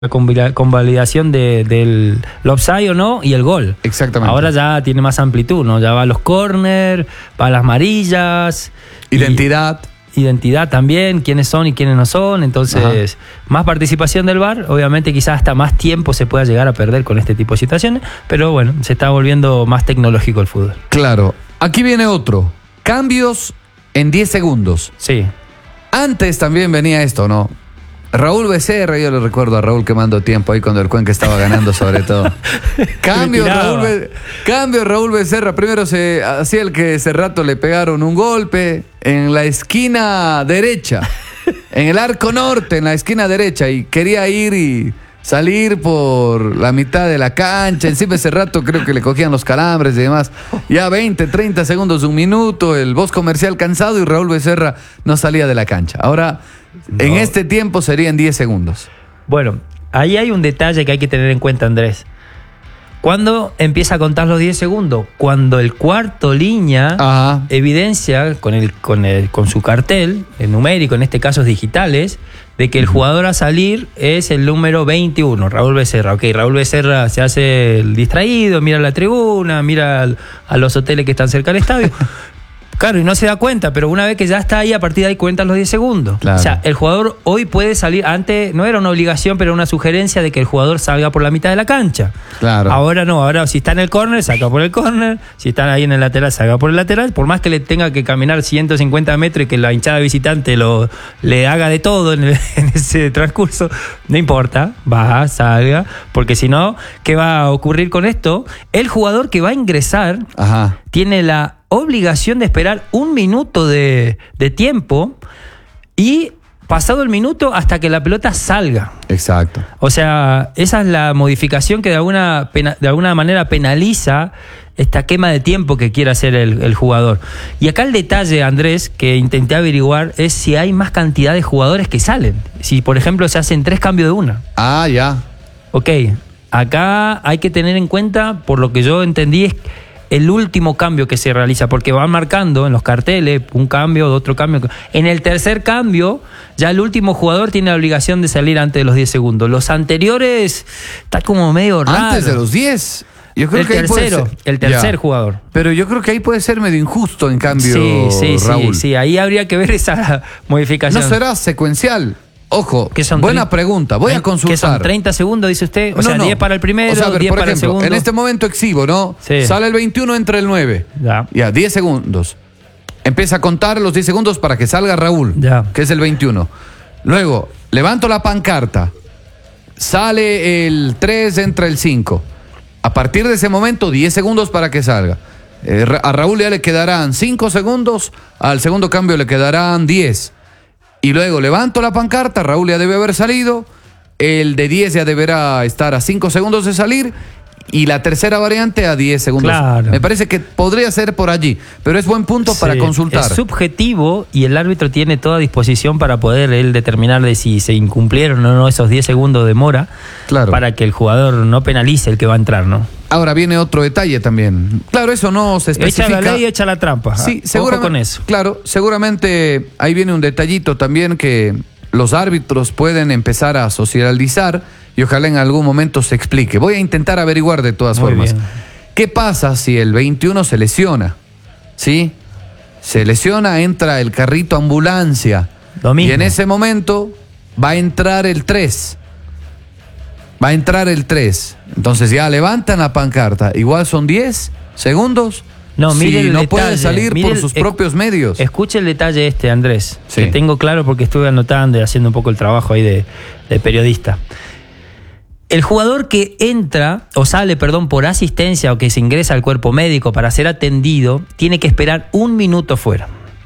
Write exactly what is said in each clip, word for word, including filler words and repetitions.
la convalidación de, del offside o no y el gol. Exactamente. Ahora ya tiene más amplitud, ¿no? Ya va a los corners, va a las amarillas. Identidad. Y, identidad también, quiénes son y quiénes no son. Entonces, Ajá. más participación del V A R. Obviamente quizás hasta más tiempo se pueda llegar a perder con este tipo de situaciones. Pero bueno, se está volviendo más tecnológico el fútbol. Claro. Aquí viene otro. Cambios en diez segundos. Sí. Antes también venía esto, ¿no? Raúl Becerra, yo le recuerdo a Raúl quemando tiempo ahí cuando el Cuenca estaba ganando sobre todo. Cambio Raúl, Be cambio Raúl Becerra. Primero se hacía el que ese rato le pegaron un golpe en la esquina derecha, en el arco norte, en la esquina derecha, y quería ir y salir por la mitad de la cancha. Encima ese rato creo que le cogían los calambres y demás. Ya veinte, treinta segundos, un minuto, el voz comercial cansado y Raúl Becerra no salía de la cancha. Ahora, no. en este tiempo serían diez segundos. Bueno, ahí hay un detalle que hay que tener en cuenta, Andrés. ¿Cuándo empieza a contar los diez segundos? Cuando el cuarto línea Ajá. evidencia con, el, con, el, con su cartel, el numérico, en este caso digitales, de que el jugador a salir es el número veintiuno, Raúl Becerra. Ok, Raúl Becerra se hace el distraído, mira la tribuna, mira al, a los hoteles que están cerca del estadio. Claro, y no se da cuenta, pero una vez que ya está ahí, a partir de ahí cuentan los diez segundos. Claro. O sea, el jugador hoy puede salir, antes no era una obligación, pero una sugerencia de que el jugador salga por la mitad de la cancha. Claro. Ahora no, ahora si está en el córner, saca por el córner, si está ahí en el lateral, saca por el lateral, por más que le tenga que caminar ciento cincuenta metros y que la hinchada visitante lo, le haga de todo en, el, en ese transcurso, no importa, va, salga, porque si no, ¿qué va a ocurrir con esto? El jugador que va a ingresar Ajá. tiene la obligación de esperar un minuto de, de tiempo y pasado el minuto hasta que la pelota salga. Exacto. O sea, esa es la modificación que de alguna, pena, de alguna manera penaliza esta quema de tiempo que quiere hacer el, el jugador. Y acá el detalle, Andrés, que intenté averiguar es si hay más cantidad de jugadores que salen. Si, por ejemplo, se hacen tres cambios de una. Ah, ya. Ok, acá hay que tener en cuenta, por lo que yo entendí, es el último cambio que se realiza, porque van marcando en los carteles un cambio, otro cambio. En el tercer cambio, ya el último jugador tiene la obligación de salir antes de los diez segundos. Los anteriores está como medio raro. Antes de los diez. Yo creo el que tercero, ahí puede ser, el tercer ya. jugador. Pero yo creo que ahí puede ser medio injusto, en cambio, sí, sí, Raúl. Sí, sí, ahí habría que ver esa modificación. ¿No será secuencial? Ojo, que son buena pregunta, voy a consultar. ¿Qué son treinta segundos, dice usted? O no, sea, no. diez para el primero, o sea, ver, diez para ejemplo, el segundo. En este momento exhibo, ¿no? Sí. Sale el veintiuno, entra el nueve. Ya. Ya, diez segundos. Empieza a contar los diez segundos para que salga Raúl, ya. que es el veintiuno. Luego, levanto la pancarta. Sale el tres, entra el cinco. A partir de ese momento, diez segundos para que salga. Eh, a Raúl ya le quedarán cinco segundos, al segundo cambio le quedarán diez. Y luego levanto la pancarta, Raúl ya debe haber salido, el de diez ya deberá estar a cinco segundos de salir y la tercera variante a diez segundos. Claro. Me parece que podría ser por allí, pero es buen punto sí, para consultar. Es subjetivo y el árbitro tiene toda disposición para poder él determinar de si se incumplieron o no esos diez segundos de mora, claro. para que el jugador no penalice el que va a entrar, ¿no? Ahora viene otro detalle también. Claro, eso no se especifica. Echa la ley, echa la trampa. Sí, seguramente. Con eso. Claro, seguramente ahí viene un detallito también que los árbitros pueden empezar a socializar y ojalá en algún momento se explique. Voy a intentar averiguar de todas Muy formas. Bien. ¿Qué pasa si el veintiuno se lesiona? ¿Sí? Se lesiona, entra el carrito ambulancia. Lo mismo. Y en ese momento va a entrar el tres. Va a entrar el tres. Entonces ya levantan la pancarta. Igual son diez segundos. No, mire si el no detalle, puede salir mire por el, sus propios medios. Escuche el detalle este, Andrés, sí. que tengo claro porque estuve anotando y haciendo un poco el trabajo ahí de, de periodista. El jugador que entra o sale, perdón, por asistencia o que se ingresa al cuerpo médico para ser atendido, tiene que esperar un minuto fuera.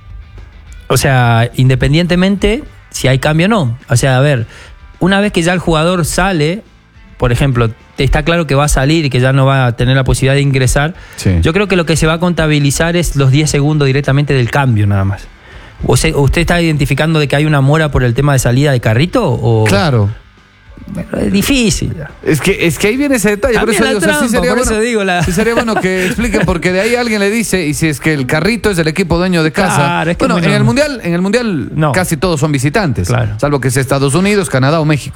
O sea, independientemente si hay cambio o no. O sea, a ver, una vez que ya el jugador sale, por ejemplo, está claro que va a salir y que ya no va a tener la posibilidad de ingresar, sí. yo creo que lo que se va a contabilizar es los diez segundos directamente del cambio nada más. O sea, ¿usted está identificando de que hay una mora por el tema de salida de carrito? O... Claro. Bueno, es difícil. Es que, es que ahí viene ese detalle. Por eso, digo, trampa, o sea, sí sería, por bueno, eso digo la... sí sería bueno que expliquen, porque de ahí alguien le dice, y si es que el carrito es del equipo dueño de casa. Claro, es que bueno, en el mundial, en el mundial no. casi todos son visitantes, claro. salvo que sea Estados Unidos, Canadá o México.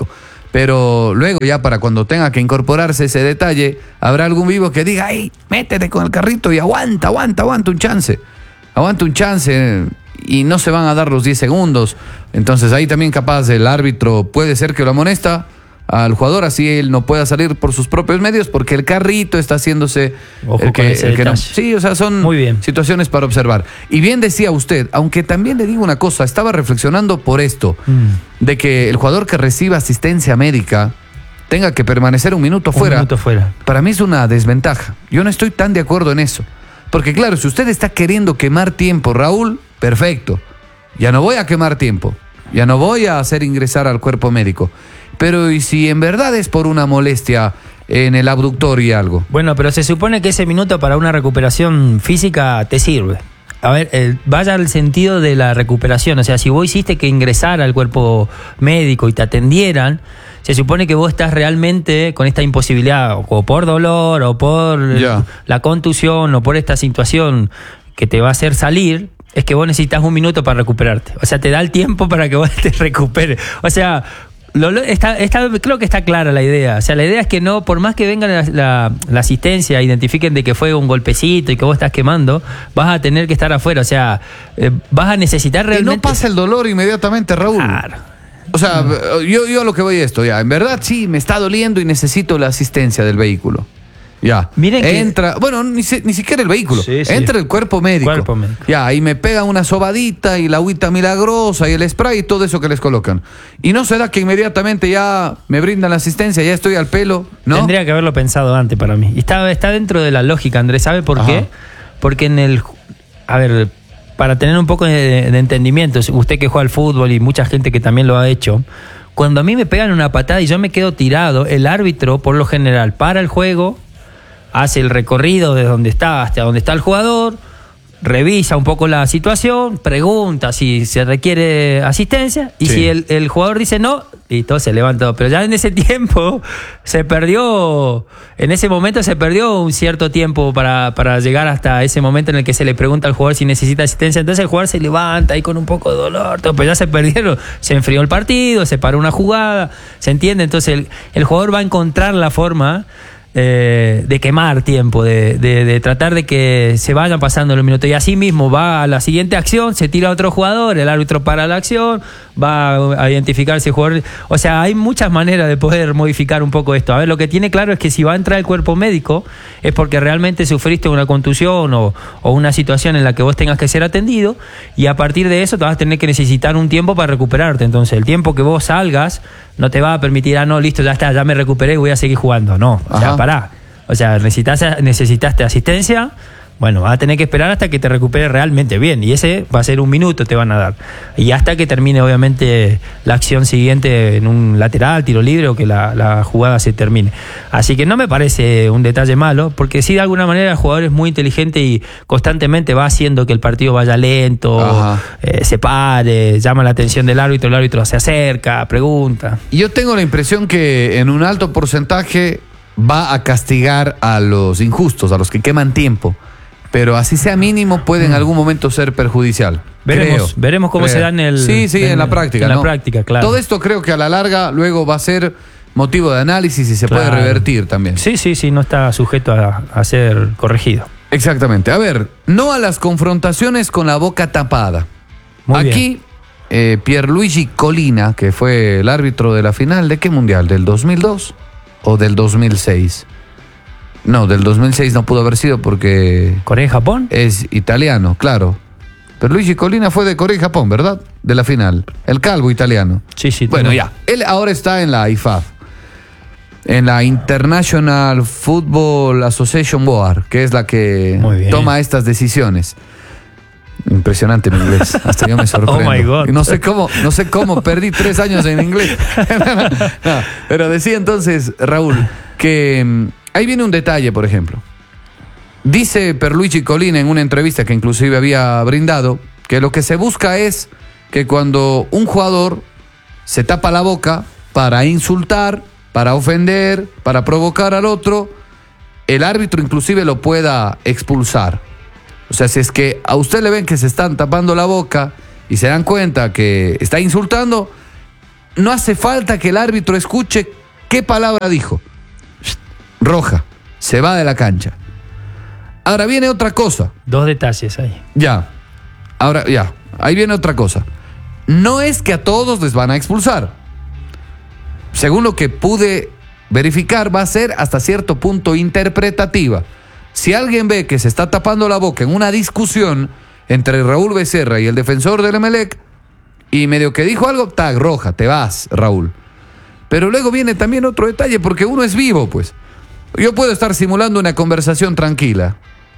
Pero luego ya para cuando tenga que incorporarse ese detalle, habrá algún vivo que diga, ¡ay, métete con el carrito y aguanta, aguanta, aguanta un chance! Aguanta un chance y no se van a dar los diez segundos. Entonces ahí también capaz el árbitro puede ser que lo amonesta al jugador, así él no pueda salir por sus propios medios porque el carrito está haciéndose Ojo el que, con ese el que no. detalle. Sí, o sea, son Muy bien. situaciones para observar. Y bien decía usted, aunque también le digo una cosa, estaba reflexionando por esto, mm. de que el jugador que reciba asistencia médica tenga que permanecer un minuto fuera. Un minuto fuera. Para mí es una desventaja. Yo no estoy tan de acuerdo en eso. Porque claro, si usted está queriendo quemar tiempo, Raúl, perfecto. Ya no voy a quemar tiempo. Ya no voy a hacer ingresar al cuerpo médico. Pero ¿y si en verdad es por una molestia en el abductor y algo? Bueno, pero se supone que ese minuto para una recuperación física te sirve. A ver, eh, vaya al sentido de la recuperación. O sea, si vos hiciste que ingresara al cuerpo médico y te atendieran, se supone que vos estás realmente con esta imposibilidad, o por dolor, o por yeah. la contusión, o por esta situación que te va a hacer salir, es que vos necesitas un minuto para recuperarte. O sea, te da el tiempo para que vos te recuperes. O sea... Lo, lo, está, está, creo que está clara la idea. O sea, la idea es que no, por más que venga la, la, la asistencia, identifiquen de que fue un golpecito y que vos estás quemando, vas a tener que estar afuera. O sea, eh, vas a necesitar realmente... Y no pasa el dolor inmediatamente, Raúl. Claro. O sea, no. yo, yo lo que voy a esto, ya. En verdad, sí, me está doliendo y necesito la asistencia del vehículo. Ya. Miren entra, que... bueno, ni, ni siquiera el vehículo. Sí, sí. Entra el cuerpo médico. Cuerpo médico. Ya, y me pega una sobadita y la agüita milagrosa y el spray y todo eso que les colocan. Y no se da que inmediatamente ya me brindan la asistencia, ya estoy al pelo, ¿no? Tendría que haberlo pensado antes para mí. Y está, está dentro de la lógica, Andrés. ¿Sabe por Ajá. qué? Porque en el... A ver, para tener un poco de, de entendimiento, usted que juega al fútbol y mucha gente que también lo ha hecho, cuando a mí me pegan una patada y yo me quedo tirado, el árbitro, por lo general, para el juego... hace el recorrido de donde está hasta donde está el jugador, revisa un poco la situación, pregunta si se requiere asistencia y sí. si el, el jugador dice no, y todo se levanta. Pero ya en ese tiempo se perdió, en ese momento se perdió un cierto tiempo para, para llegar hasta ese momento en el que se le pregunta al jugador si necesita asistencia. Entonces el jugador se levanta ahí con un poco de dolor, todo, pero ya se perdieron, se enfrió el partido, se paró una jugada, ¿se entiende? Entonces el, el jugador va a encontrar la forma Eh, de quemar tiempo, de, de, de tratar de que se vayan pasando los minutos, y así mismo va a la siguiente acción, se tira a otro jugador, el árbitro para la acción, va a identificar si el jugador, o sea, hay muchas maneras de poder modificar un poco esto. A ver, lo que tiene claro es que si va a entrar el cuerpo médico es porque realmente sufriste una contusión o, o una situación en la que vos tengas que ser atendido, y a partir de eso te vas a tener que necesitar un tiempo para recuperarte. Entonces el tiempo que vos salgas no te va a permitir, ah, no, listo, ya está, ya me recuperé y voy a seguir jugando. No, o sea, pará. O sea, necesitas, necesitaste asistencia, bueno, vas a tener que esperar hasta que te recuperes realmente bien. Y ese va a ser un minuto, te van a dar. Y hasta que termine, obviamente, la acción siguiente en un lateral, tiro libre, o que la, la jugada se termine. Así que no me parece un detalle malo, porque sí, de alguna manera, el jugador es muy inteligente y constantemente va haciendo que el partido vaya lento, eh, se pare, llama la atención del árbitro, el árbitro se acerca, pregunta. Y yo tengo la impresión que en un alto porcentaje va a castigar a los injustos, a los que queman tiempo. Pero así sea mínimo, puede en algún momento ser perjudicial. Veremos, creo, veremos cómo creo. se da en el... Sí, sí, en, en la práctica. En ¿no? la práctica, claro. Todo esto creo que a la larga luego va a ser motivo de análisis y se claro. puede revertir también. Sí, sí, sí, no está sujeto a, a ser corregido. Exactamente. A ver, no a las confrontaciones con la boca tapada. Muy Aquí, eh, Pierluigi Collina, que fue el árbitro de la final, ¿de qué mundial? ¿Del dos mil dos o del dos mil seis? No, del dos mil seis no pudo haber sido porque... ¿Corea y Japón? Es italiano, claro. Pero Luigi Collina fue de Corea y Japón, ¿verdad? De la final. El calvo italiano. Sí, sí. Bueno, ya. Él ahora está en la I F A B, en la International Football Association Board, que es la que toma estas decisiones. Impresionante mi inglés. Hasta yo me sorprendo. Oh my God. Y no sé cómo, no sé cómo perdí tres años en inglés. No, pero decía entonces, Raúl, que ahí viene un detalle, por ejemplo. Dice Pierluigi Collina en una entrevista que inclusive había brindado que lo que se busca es que cuando un jugador se tapa la boca para insultar, para ofender, para provocar al otro, el árbitro inclusive lo pueda expulsar. O sea, si es que a usted le ven que se están tapando la boca y se dan cuenta que está insultando, no hace falta que el árbitro escuche qué palabra dijo. Roja, se va de la cancha. Ahora viene otra cosa. Dos detalles ahí. Ya, ahora ya, ahí viene otra cosa. No es que a todos les van a expulsar. Según lo que pude verificar, va a ser hasta cierto punto interpretativa. Si alguien ve que se está tapando la boca en una discusión entre Raúl Becerra y el defensor del Emelec, y medio que dijo algo, tag, roja, te vas, Raúl. Pero luego viene también otro detalle, porque uno es vivo, pues. Yo puedo estar simulando una conversación tranquila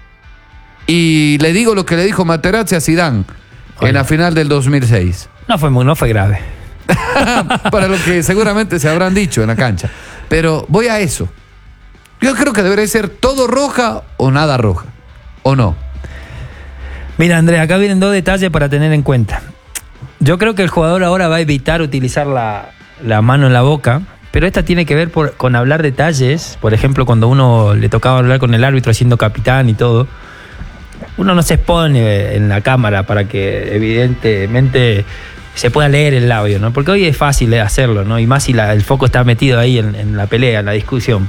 y le digo lo que le dijo Materazzi a Zidane Oye. en la final del dos mil seis. No fue, no fue grave. Para lo que seguramente se habrán dicho en la cancha. Pero voy a eso. Yo creo que debería ser todo roja o nada roja. ¿O no? Mira, Andrés, acá vienen dos detalles para tener en cuenta. Yo creo que el jugador ahora va a evitar utilizar la, la mano en la boca, pero esta tiene que ver por, con hablar detalles. Por ejemplo, cuando uno le tocaba hablar con el árbitro siendo capitán y todo, uno no se expone en la cámara para que evidentemente se pueda leer el labio, ¿no? Porque hoy es fácil hacerlo, ¿no? Y más si la, el foco está metido ahí en, en la pelea, en la discusión.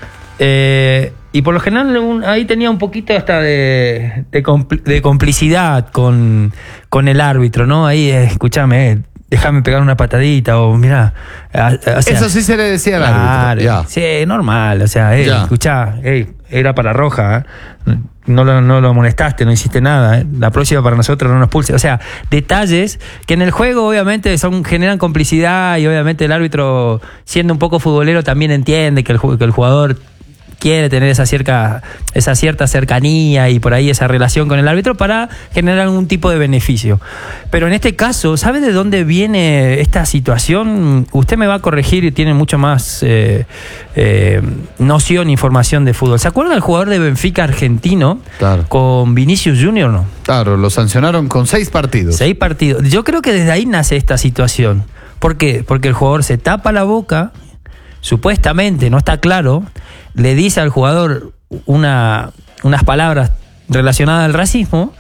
Eh, y por lo general un, ahí tenía un poquito hasta de, de, compl de complicidad con, con el árbitro, ¿no? Ahí, eh, escúchame, eh, déjame pegar una patadita o mirá. O sea, eso sí se le decía al árbitro. Claro, sí, normal, o sea, eh, escuchá, eh, era para roja, ¿eh? No lo, no lo molestaste, no hiciste nada, ¿eh? La próxima para nosotros no nos pulse. O sea, detalles que en el juego obviamente son, generan complicidad y obviamente el árbitro, siendo un poco futbolero, también entiende que el, que el jugador quiere tener esa cierta, esa cierta cercanía y por ahí esa relación con el árbitro para generar algún tipo de beneficio. Pero en este caso, ¿sabe de dónde viene esta situación? Usted me va a corregir y tiene mucho más eh, eh, noción, información de fútbol. ¿Se acuerda del jugador de Benfica argentino? Claro. Con Vinicius Junior, ¿no? Claro, lo sancionaron con seis partidos. Seis partidos. Yo creo que desde ahí nace esta situación. ¿Por qué? Porque el jugador se tapa la boca, supuestamente, no está claro, le dice al jugador una, unas palabras relacionadas al racismo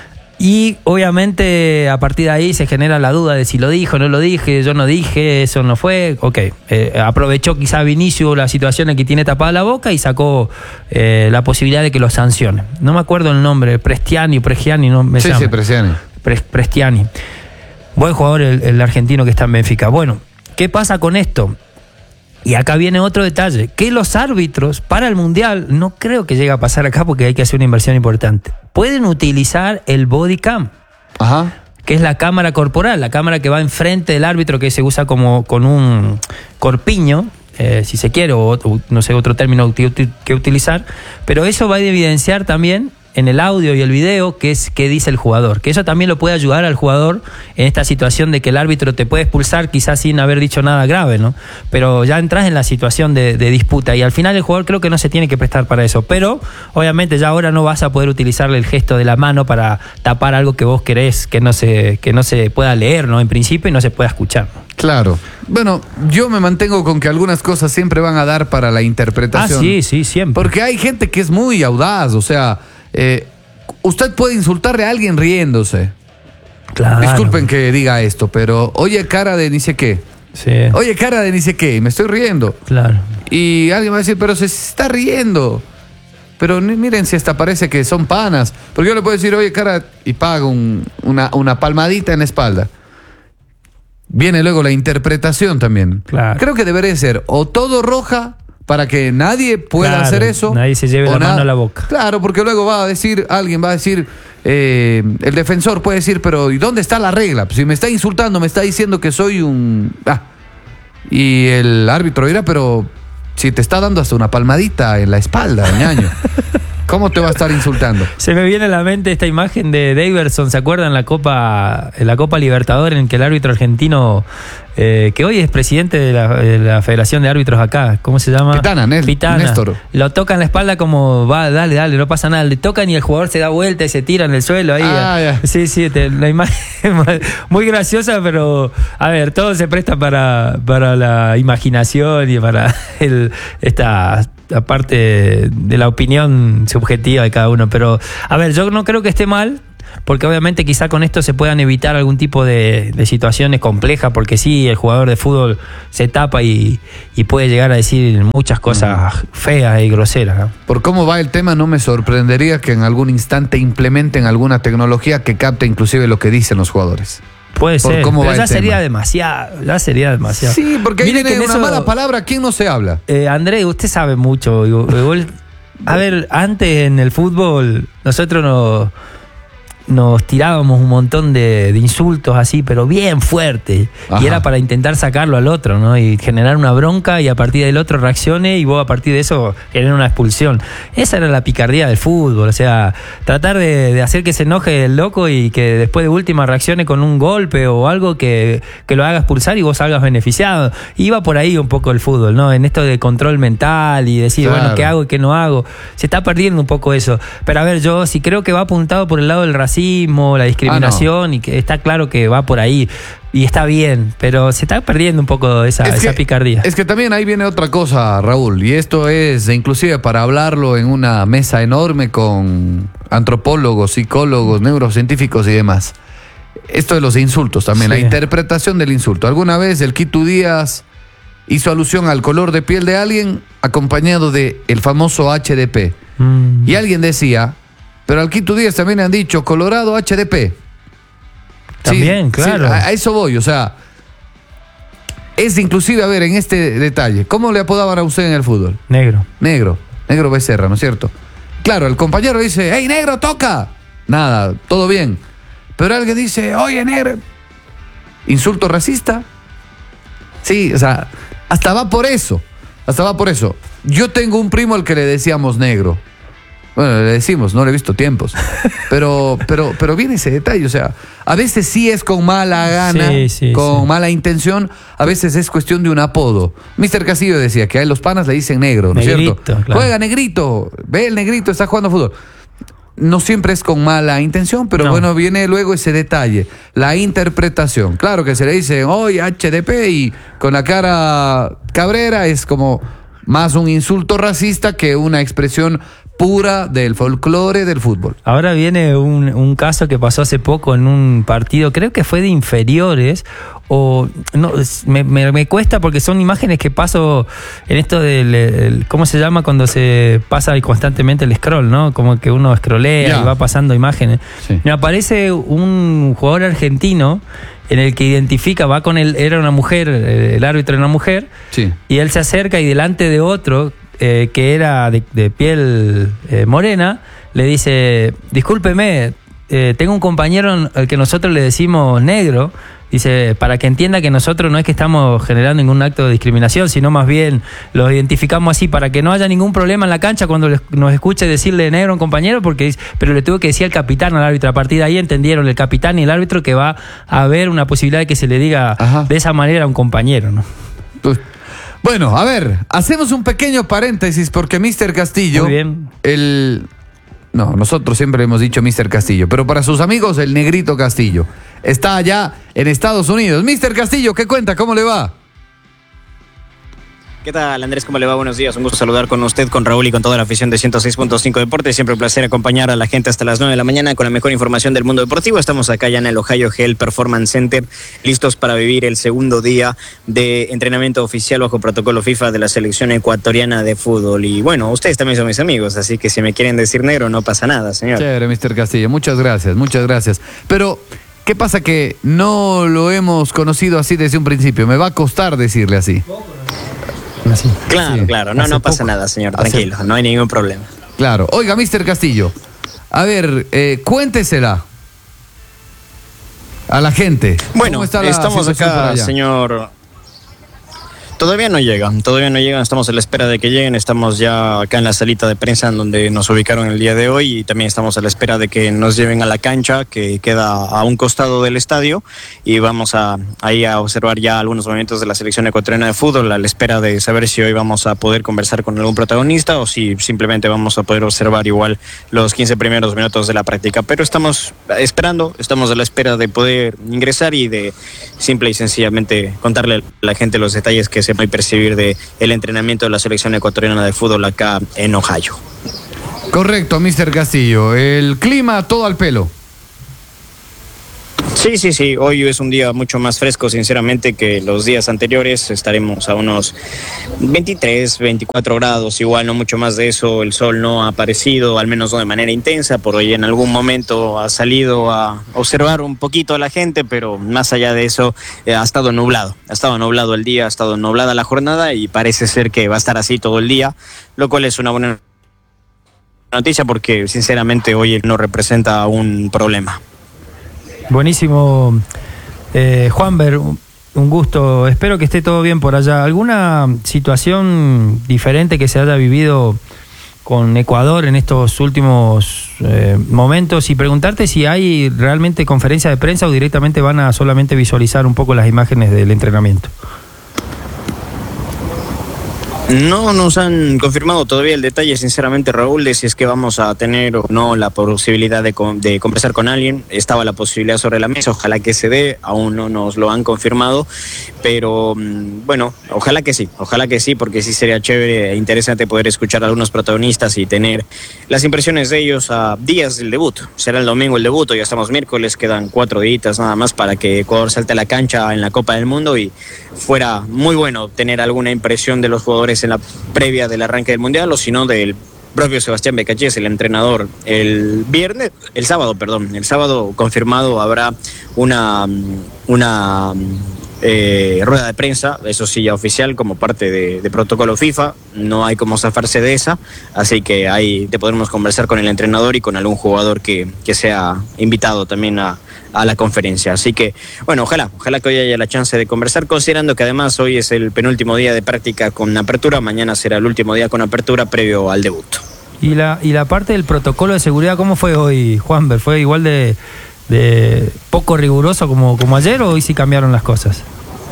y obviamente a partir de ahí se genera la duda de si lo dijo, no lo dije, yo no dije, eso no fue. Ok, eh, aprovechó quizá Vinicius la situación en que tiene tapada la boca y sacó eh, la posibilidad de que lo sancione. No me acuerdo el nombre, Prestiani, Prestiani, no me sí, llama. Sí, Prestiani. Pre Prestiani. Buen jugador el, el argentino que está en Benfica. Bueno, ¿qué pasa con esto? Y acá viene otro detalle, que los árbitros para el Mundial, no creo que llegue a pasar acá porque hay que hacer una inversión importante, pueden utilizar el body cam, Ajá. que es la cámara corporal, la cámara que va enfrente del árbitro, que se usa como con un corpiño, eh, si se quiere, o, o no sé, otro término que, que utilizar, pero eso va a evidenciar también en el audio y el video qué es qué dice el jugador, que eso también lo puede ayudar al jugador en esta situación de que el árbitro te puede expulsar quizás sin haber dicho nada grave, ¿no? Pero ya entras en la situación de, de disputa y al final el jugador creo que no se tiene que prestar para eso, pero obviamente ya ahora no vas a poder utilizarle el gesto de la mano para tapar algo que vos querés que no se, que no se pueda leer, ¿no? En principio y no se pueda escuchar. Claro. Bueno, yo me mantengo con que algunas cosas siempre van a dar para la interpretación. Ah, sí, sí, siempre. Porque hay gente que es muy audaz, o sea, Eh, usted puede insultarle a alguien riéndose. Claro. Disculpen que diga esto, pero oye cara de ni sé qué. Sí. Oye cara de ni sé qué, y me estoy riendo. Claro. Y alguien va a decir, pero se está riendo. Pero miren si hasta parece que son panas. Porque yo le puedo decir, oye cara, y pago un, una, una palmadita en la espalda. Viene luego la interpretación también. Claro. Creo que debería ser o todo roja, para que nadie pueda claro, hacer eso. Nadie se lleve la mano a la boca. Claro, porque luego va a decir, alguien va a decir, eh, el defensor puede decir, pero ¿y dónde está la regla? Si me está insultando, me está diciendo que soy un... Ah. Y el árbitro dirá, pero si te está dando hasta una palmadita en la espalda, ñaño. ¿Cómo te va a estar insultando? Se me viene a la mente esta imagen de Daverson, ¿se acuerdan? En la Copa, en la Copa Libertadores, en que el árbitro argentino, eh, que hoy es presidente de la, de la Federación de Árbitros acá, ¿cómo se llama? Pitana, Nel, Pitana. Néstor. Lo tocan la espalda como, va, dale, dale, no pasa nada. Le tocan y el jugador se da vuelta y se tira en el suelo ahí. Ah, ya. Sí, sí, te, la imagen muy graciosa, pero a ver, todo se presta para, para la imaginación y para el, esta... aparte de la opinión subjetiva de cada uno, pero a ver, yo no creo que esté mal, porque obviamente quizá con esto se puedan evitar algún tipo de, de situaciones complejas, porque sí, el jugador de fútbol se tapa y, y puede llegar a decir muchas cosas uh-huh. feas y groseras, ¿no? Por cómo va el tema, no me sorprendería que en algún instante implementen alguna tecnología que capte inclusive lo que dicen los jugadores. Puede Por ser, cómo pero ya sería tema. demasiado, ya sería demasiado. Sí, porque ahí viene una eso, mala palabra, ¿quién no se habla? Eh, Andrés, usted sabe mucho. Igual, a ver, antes en el fútbol nosotros nos, nos tirábamos un montón de, de insultos así, pero bien fuertes. Ajá. Y era para intentar sacarlo al otro, ¿no? Y generar una bronca y a partir del otro reaccione y vos a partir de eso generar una expulsión. Esa era la picardía del fútbol, o sea, tratar de, de hacer que se enoje el loco y que después de última reaccione con un golpe o algo que, que lo haga expulsar y vos salgas beneficiado. Iba por ahí un poco el fútbol, ¿no? En esto de control mental y decir, claro, bueno, ¿qué hago y qué no hago? Se está perdiendo un poco eso. Pero a ver, yo sí creo que va apuntado por el lado del racismo, la discriminación, ah, no. y que está claro que va por ahí y está bien, pero se está perdiendo un poco esa, es que, esa picardía. Es que también ahí viene otra cosa, Raúl, y esto es inclusive para hablarlo en una mesa enorme con antropólogos, psicólogos, neurocientíficos y demás. Esto de los insultos también, sí. La interpretación del insulto. Alguna vez el Quito Díaz hizo alusión al color de piel de alguien acompañado de el famoso H D P. Mm. Y alguien decía, pero al Quito Díaz también le han dicho Colorado H D P. También, sí, claro. Sí, a, a eso voy, o sea, es inclusive, a ver, en este detalle, ¿cómo le apodaban a usted en el fútbol? Negro. Negro, Negro Becerra, ¿no es cierto? Claro, el compañero dice, ¡hey, negro, toca! Nada, todo bien. Pero alguien dice, oye, negro, ¿insulto racista? Sí, o sea, hasta va por eso, hasta va por eso. Yo tengo un primo al que le decíamos negro. Bueno, le decimos, no le he visto tiempos. Pero, pero, pero viene ese detalle, o sea, a veces sí es con mala gana, sí, sí, con sí. mala intención, a veces es cuestión de un apodo. mister Castillo decía que a él los panas le dicen negro, ¿no es cierto? Claro. Juega negrito, ve el negrito, está jugando fútbol. No siempre es con mala intención, pero no. Bueno, viene luego ese detalle, la interpretación. Claro que se le dice, oye, H D P, y con la cara cabrera es como más un insulto racista que una expresión pura del folclore del fútbol. Ahora viene un, un caso que pasó hace poco en un partido, creo que fue de inferiores, o no, me, me, me cuesta porque son imágenes que paso en esto del, el, ¿cómo se llama? Cuando se pasa constantemente el scroll, ¿no? Como que uno scrollea yeah. y va pasando imágenes. Sí. Me aparece un jugador argentino en el que identifica, va con él, era una mujer, el árbitro era una mujer, sí. y él se acerca y delante de otro, Eh, que era de, de piel eh, morena, le dice, discúlpeme, eh, tengo un compañero al que nosotros le decimos negro, dice, para que entienda que nosotros no es que estamos generando ningún acto de discriminación, sino más bien los identificamos así, para que no haya ningún problema en la cancha cuando les, nos escuche decirle negro a un compañero, porque pero le tuvo que decir al capitán al árbitro. A partir de ahí entendieron el capitán y el árbitro que va a haber una posibilidad de que se le diga Ajá. de esa manera a un compañero, ¿no? Pues, bueno, a ver, hacemos un pequeño paréntesis porque mister Castillo, Muy bien. el... No, nosotros siempre hemos dicho mister Castillo, pero para sus amigos el Negrito Castillo está allá en Estados Unidos. mister Castillo, ¿qué cuenta? ¿Cómo le va? ¿Qué tal, Andrés? ¿Cómo le va? Buenos días. Un gusto saludar con usted, con Raúl y con toda la afición de ciento seis punto cinco Deportes. Siempre un placer acompañar a la gente hasta las nueve de la mañana con la mejor información del mundo deportivo. Estamos acá ya en el Ohio Health Performance Center, listos para vivir el segundo día de entrenamiento oficial bajo protocolo FIFA de la selección ecuatoriana de fútbol. Y bueno, ustedes también son mis amigos, así que si me quieren decir negro, no pasa nada, señor. Chévere, mister Castillo. Muchas gracias, muchas gracias. Pero, ¿qué pasa que no lo hemos conocido así desde un principio? Me va a costar decirle así. Así. Claro, sí. claro, no, no pasa poco. nada, señor, tranquilo, Hace... no hay ningún problema. Claro, oiga, mister Castillo, a ver, eh, cuéntesela a la gente. Bueno, ¿cómo está la estamos acá, señor... Todavía no llegan, todavía no llegan, estamos a la espera de que lleguen, estamos ya acá en la salita de prensa en donde nos ubicaron el día de hoy y también estamos a la espera de que nos lleven a la cancha que queda a un costado del estadio y vamos a ahí a observar ya algunos movimientos de la selección ecuatoriana de fútbol a la espera de saber si hoy vamos a poder conversar con algún protagonista o si simplemente vamos a poder observar igual los quince primeros minutos de la práctica, pero estamos esperando, estamos a la espera de poder ingresar y de simple y sencillamente contarle a la gente los detalles que se y percibir de el entrenamiento de la selección ecuatoriana de fútbol acá en Ohio. Correcto, mister Castillo. El clima todo al pelo. Sí, sí, sí. Hoy es un día mucho más fresco, sinceramente, que los días anteriores. Estaremos a unos veintitrés, veinticuatro grados, igual no mucho más de eso. El sol no ha aparecido, al menos no de manera intensa. Por hoy en algún momento ha salido a observar un poquito a la gente, pero más allá de eso eh, ha estado nublado. Ha estado nublado el día, ha estado nublada la jornada y parece ser que va a estar así todo el día, lo cual es una buena noticia porque sinceramente hoy no representa un problema. Buenísimo, eh, Juanber, un gusto. Espero que esté todo bien por allá. ¿Alguna situación diferente que se haya vivido con Ecuador en estos últimos eh, momentos? Y preguntarte si hay realmente conferencia de prensa o directamente van a solamente visualizar un poco las imágenes del entrenamiento. No nos han confirmado todavía el detalle, sinceramente, Raúl, de si es que vamos a tener o no la posibilidad de, de conversar con alguien. Estaba la posibilidad sobre la mesa, ojalá que se dé, aún no nos lo han confirmado, pero bueno, ojalá que sí, ojalá que sí, porque sí sería chévere e interesante poder escuchar a algunos protagonistas y tener las impresiones de ellos a días del debut. Será el domingo el debut, ya estamos miércoles, quedan cuatro días nada más para que Ecuador salte a la cancha en la Copa del Mundo y fuera muy bueno tener alguna impresión de los jugadores en la previa del arranque del Mundial, o si no del propio Sebastián Becachés, el entrenador. El viernes, el sábado, perdón, el sábado confirmado habrá una, una eh, rueda de prensa, eso sí ya oficial, como parte de, de protocolo FIFA, no hay como zafarse de esa, así que ahí te podremos conversar con el entrenador y con algún jugador que, que sea invitado también a a la conferencia, así que bueno, ojalá, ojalá que hoy haya la chance de conversar, considerando que además hoy es el penúltimo día de práctica con apertura, mañana será el último día con apertura previo al debut. Y la, y la parte del protocolo de seguridad, ¿cómo fue hoy, Juanber? ¿Fue igual de, de poco riguroso como, como ayer o hoy sí cambiaron las cosas?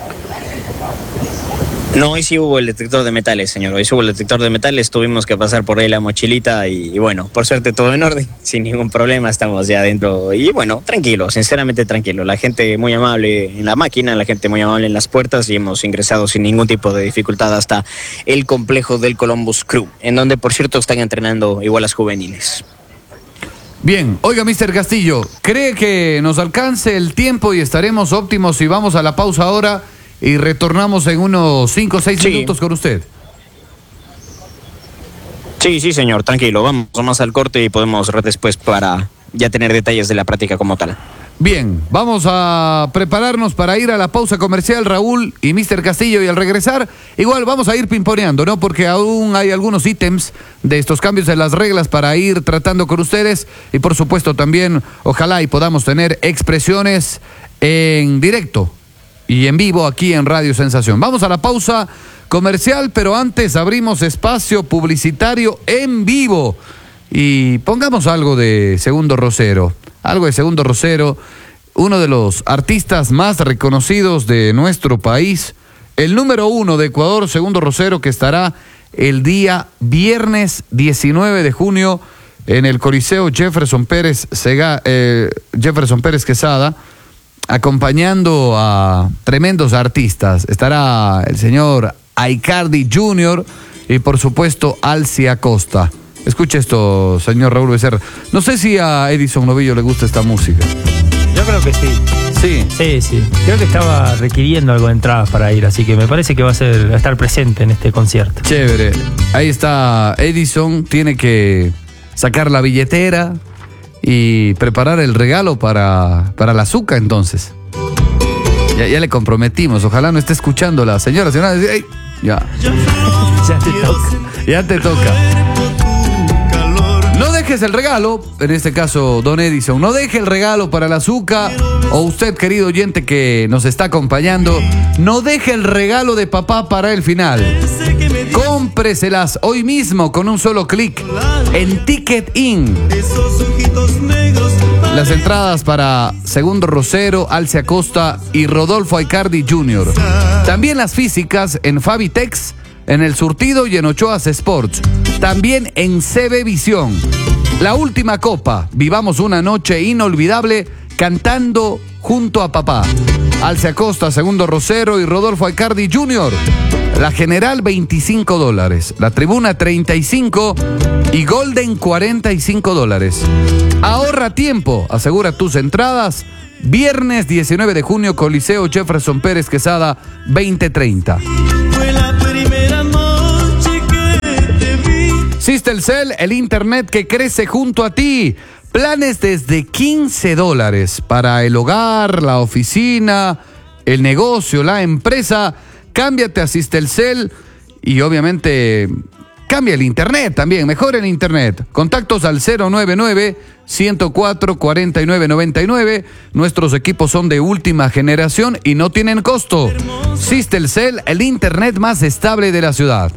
No, hoy sí hubo el detector de metales, señor. Hoy sí hubo el detector de metales, tuvimos que pasar por ahí la mochilita y, y bueno, por suerte todo en orden, sin ningún problema, estamos ya adentro y bueno, tranquilo, sinceramente tranquilo. La gente muy amable en la máquina, la gente muy amable en las puertas y hemos ingresado sin ningún tipo de dificultad hasta el complejo del Columbus Crew, en donde por cierto están entrenando igual las juveniles. Bien, oiga, mister Castillo, ¿cree que nos alcance el tiempo y estaremos óptimos si vamos a la pausa ahora y retornamos en unos cinco o seis sí. minutos con usted? Sí, sí, señor, tranquilo. Vamos más al corte y podemos después para ya tener detalles de la práctica como tal. Bien, vamos a prepararnos para ir a la pausa comercial, Raúl y mister Castillo, y al regresar, igual vamos a ir pimponeando, ¿no? Porque aún hay algunos ítems de estos cambios de las reglas para ir tratando con ustedes y por supuesto también, ojalá y podamos tener expresiones en directo y en vivo aquí en Radio Sensación. Vamos a la pausa comercial, pero antes abrimos espacio publicitario en vivo y pongamos algo de Segundo Rosero, algo de Segundo Rosero, uno de los artistas más reconocidos de nuestro país, el número uno de Ecuador, Segundo Rosero, que estará el día viernes diecinueve de junio en el Coliseo Jefferson Pérez, Sega, eh, Jefferson Pérez Quesada, acompañando a tremendos artistas. Estará el señor Icardi junior y por supuesto Alci Acosta. Escuche esto, señor Raúl Becerra. No sé si a Edison Novillo le gusta esta música. Yo creo que sí. Sí. Sí, sí. Creo que estaba requiriendo algo de entradas para ir, así que me parece que va a ser va a estar presente en este concierto. Chévere. Ahí está Edison, tiene que sacar la billetera y preparar el regalo para, para la Zucca, entonces. Ya, ya le comprometimos, ojalá no esté escuchando la señora. señora ¡Ey! Ya. Ya te toca. Ya te toca. No dejes el regalo, en este caso, don Edison, no deje el regalo para la Zucca, o usted, querido oyente que nos está acompañando, no deje el regalo de papá para el final. Cómpreselas hoy mismo con un solo clic en Ticket In. Las entradas para Segundo Rosero, Alci Acosta y Rodolfo Icardi junior También las físicas en Fabitex, en El Surtido y en Ochoas Sports. También en C B Visión. La última copa. Vivamos una noche inolvidable cantando junto a papá. Alci Acosta, Segundo Rosero y Rodolfo Icardi junior La general, veinticinco dólares. La tribuna, treinta y cinco. Y Golden, cuarenta y cinco dólares. Ahorra tiempo. Asegura tus entradas Viernes diecinueve de junio, Coliseo Jefferson Pérez Quesada, veinte treinta. Fue la primera noche que te vi. Sistelcel, el internet que crece junto a ti. Planes desde quince dólares para el hogar, la oficina, el negocio, la empresa. Cámbiate a Sistelcel y obviamente cambia el internet también, mejora el internet. Contactos al cero nueve nueve, ciento cuatro, cuarenta y nueve noventa y nueve. Nuestros equipos son de última generación y no tienen costo. Sistelcel, el internet más estable de la ciudad.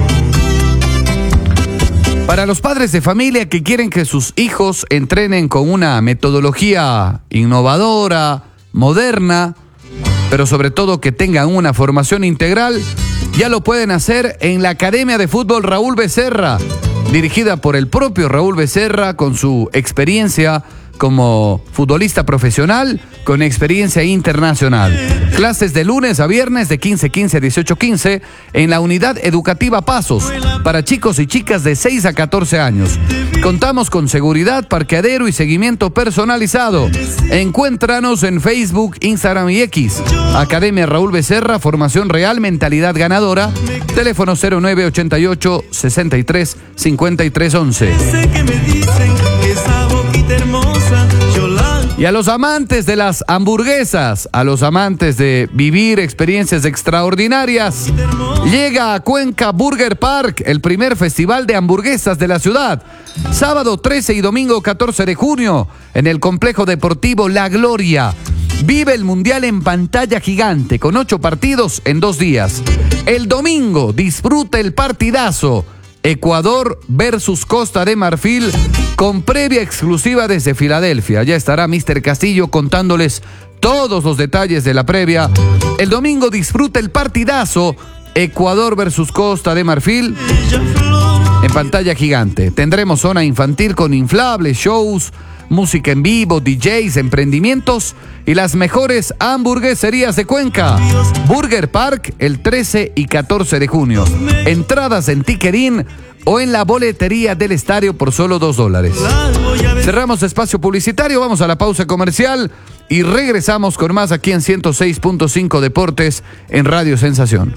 Para los padres de familia que quieren que sus hijos entrenen con una metodología innovadora, moderna, pero sobre todo que tengan una formación integral, ya lo pueden hacer en la Academia de Fútbol Raúl Becerra, dirigida por el propio Raúl Becerra, con su experiencia como futbolista profesional, con experiencia internacional. Clases de lunes a viernes de quince quince a dieciocho quince en la unidad educativa Pasos, para chicos y chicas de seis a catorce años. Contamos con seguridad, parqueadero y seguimiento personalizado. Encuéntranos en Facebook, Instagram y X. Academia Raúl Becerra, formación real, mentalidad ganadora. Teléfono cero nueve ochenta y ocho, sesenta y tres, cincuenta y tres once. Sé que me dicen que esa boquita hermosa, yo la... Y a los amantes de las hamburguesas, a los amantes de vivir experiencias extraordinarias, llega a Cuenca Burger Park, el primer festival de hamburguesas de la ciudad. Sábado trece y domingo catorce de junio, en el complejo deportivo La Gloria. Vive el Mundial en pantalla gigante, con ocho partidos en dos días. El domingo disfruta el partidazo Ecuador versus Costa de Marfil, con previa exclusiva desde Filadelfia. Ya estará míster Castillo contándoles todos los detalles de la previa. El domingo disfruta el partidazo Ecuador versus Costa de Marfil en pantalla gigante. Tendremos zona infantil con inflables, shows, música en vivo, D Js, emprendimientos y las mejores hamburgueserías de Cuenca. Burger Park el trece y catorce de junio. Entradas en Tickerín o en la boletería del estadio por solo dos dólares. Cerramos espacio publicitario, vamos a la pausa comercial y regresamos con más aquí en ciento seis punto cinco Deportes en Radio Sensación.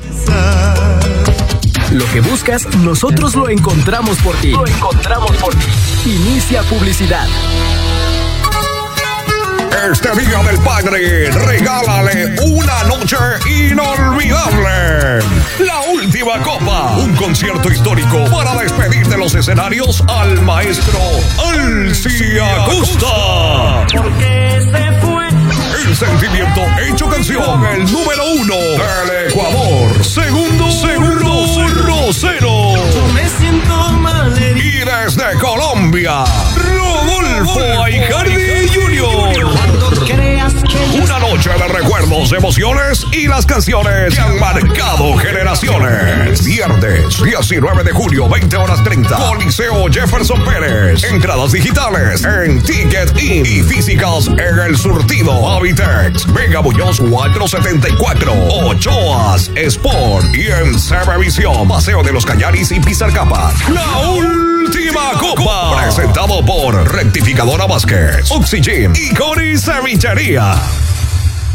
Lo que buscas, nosotros lo encontramos por ti. Lo encontramos por ti. Inicia publicidad. Este Día del Padre, regálale una noche inolvidable. La Última Copa, un concierto histórico para despedir de los escenarios al maestro Alci Acosta. Porque se fue. El sentimiento hecho canción, el número uno del Ecuador. Segundo, segundo, Rosero. Yo me siento mal herido. Y desde Colombia, Rodolfo Aicardi junior Una noche de recuerdos, emociones y las canciones que han marcado generaciones. Viernes diecinueve de julio, veinte horas treinta. Coliseo Jefferson Pérez. Entradas digitales en Ticket In y físicas en El Surtido, Habitex, Vega Muñoz cuatrocientos setenta y cuatro, Ochoas Sport y en Sevevisión, Paseo de los Cañaris y Pizarcapa. La Última Copa, presentado por Rectificadora Vázquez, Oxygen y Cori Cevichería.